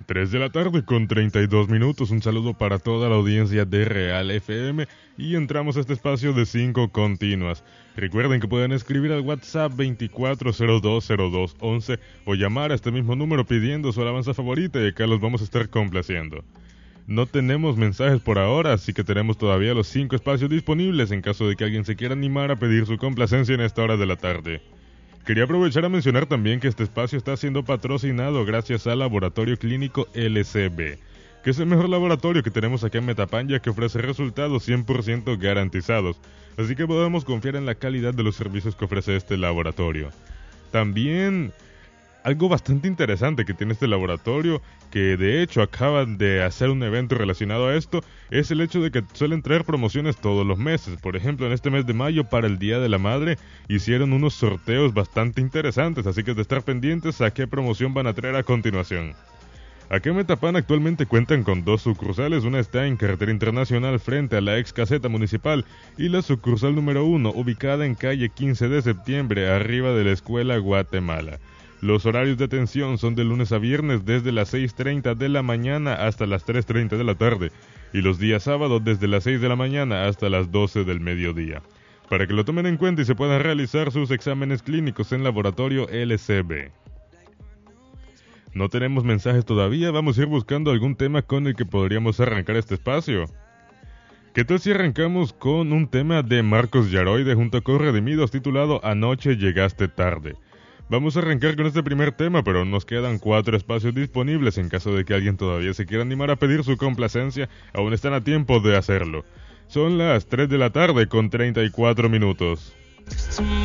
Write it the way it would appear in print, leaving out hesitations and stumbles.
3 de la tarde con 32 minutos. Un saludo para toda la audiencia de Real FM y entramos a este espacio de 5 continuas. Recuerden que pueden escribir al WhatsApp 24020211 o llamar a este mismo número pidiendo su alabanza favorita y acá los vamos a estar complaciendo. No tenemos mensajes por ahora, así que tenemos todavía los 5 espacios disponibles en caso de que alguien se quiera animar a pedir su complacencia en esta hora de la tarde. Quería aprovechar a mencionar también que este espacio está siendo patrocinado gracias al Laboratorio Clínico LCB, que es el mejor laboratorio que tenemos aquí en Metapán, que ofrece resultados 100% garantizados, así que podemos confiar en la calidad de los servicios que ofrece este laboratorio. También algo bastante interesante que tiene este laboratorio, que de hecho acaban de hacer un evento relacionado a esto, es el hecho de que suelen traer promociones todos los meses. Por ejemplo, en este mes de mayo, para el Día de la Madre, hicieron unos sorteos bastante interesantes, así que de estar pendientes a qué promoción van a traer a continuación. Aquí en Metapán actualmente cuentan con 2 sucursales, una está en Carretera Internacional frente a la ex caseta municipal y la sucursal número 1 ubicada en calle 15 de septiembre arriba de la Escuela Guatemala. Los horarios de atención son de lunes a viernes desde las 6:30 de la mañana hasta las 3:30 de la tarde y los días sábados desde las 6 de la mañana hasta las 12 del mediodía. Para que lo tomen en cuenta y se puedan realizar sus exámenes clínicos en Laboratorio LCB. No tenemos mensajes todavía, vamos a ir buscando algún tema con el que podríamos arrancar este espacio. ¿Qué tal si arrancamos con un tema de Marcos Yaroide junto con Redimidos titulado Anoche llegaste tarde? Vamos a arrancar con este primer tema, pero nos quedan 4 espacios disponibles en caso de que alguien todavía se quiera animar a pedir su complacencia, aún están a tiempo de hacerlo. Son las 3 de la tarde con 34 minutos.